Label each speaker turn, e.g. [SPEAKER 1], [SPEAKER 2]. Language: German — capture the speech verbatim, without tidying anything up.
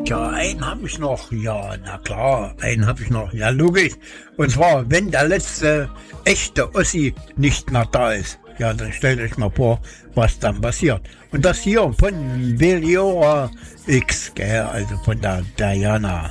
[SPEAKER 1] Ja, einen habe ich noch. Ja, na klar, einen habe ich noch. Ja, logisch. Und zwar, wenn der letzte echte Ossi nicht mehr da ist. Ja, dann stellt euch mal vor, was dann passiert. Und das hier von Veliora X, gell, also von der Diana.